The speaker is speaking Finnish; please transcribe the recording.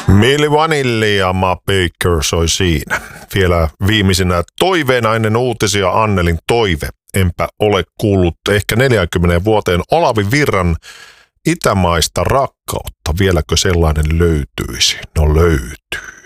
Milli Vanilli ja Ma Baker soi siinä. Vielä viimeisenä toiveena ennen uutisia Annelin toive. Enpä ole kuullut ehkä 40 vuoteen Olavi Virran itämaista rakkautta. Vieläkö sellainen löytyisi? No löytyy.